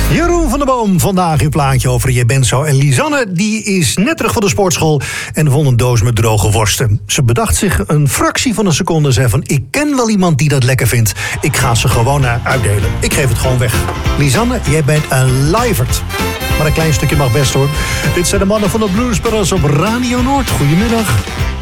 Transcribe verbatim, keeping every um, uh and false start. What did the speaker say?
Jeroen van der Boom, vandaag een plaatje over Je bent zo. En Lisanne, die is net terug van de sportschool en vond een doos met droge worsten. Ze bedacht zich een fractie van een seconde en zei van... ik ken wel iemand die dat lekker vindt. Ik ga ze gewoon uh, uitdelen. Ik geef het gewoon weg. Lisanne, jij bent een lijverd. Maar een klein stukje mag best hoor. Dit zijn de mannen van de Blues Brothers op Radio Noord. Goedemiddag.